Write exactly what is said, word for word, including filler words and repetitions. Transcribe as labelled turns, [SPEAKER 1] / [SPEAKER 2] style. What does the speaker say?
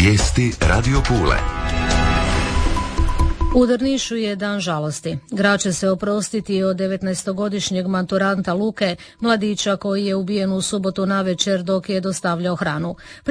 [SPEAKER 1] Vijesti Radio Pule.
[SPEAKER 2] U Drnišu je dan žalosti. Grad će se oprostiti od devetnaestogodišnjeg maturanta Luke, mladića koji je ubijen u subotu navečer dok je dostavljao hranu.